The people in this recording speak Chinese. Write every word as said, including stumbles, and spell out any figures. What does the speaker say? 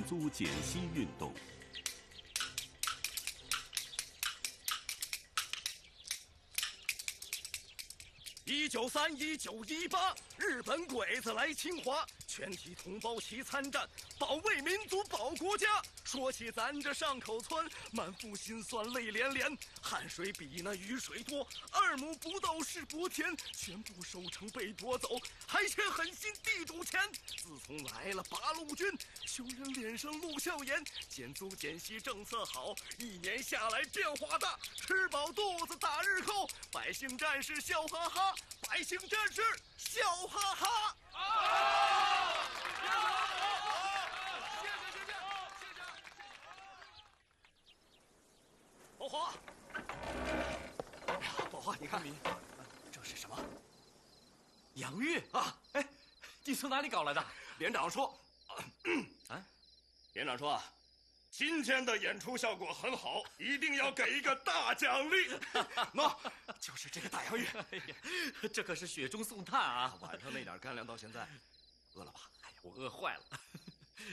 租减息运动。 一九三一九一八，日本鬼子来侵华，全体同胞齐参战，保卫民族保国家。说起咱这上口村，满腹心酸泪连连，汗水比那雨水多，二亩不到是薄田，全部收成被夺走，还欠狠心地主钱。自从来了八路军，穷人脸上露笑颜，减租减息政策好，一年下来变化大，吃饱肚子打日扣，百姓战士笑哈哈，百姓战士笑哈哈。啊！谢谢谢谢谢谢。宝华，哎呀，宝华，你看，这是什么？ 洋芋啊！哎，你从哪里搞来的？ 连长说， 啊， 连长说啊，今天的演出效果很好，一定要给一个大奖励。喏，就是这个大洋芋。 哎呀，这可是雪中送炭啊！ 晚上那点干粮到现在，饿了吧？ 哎呀，我饿坏了。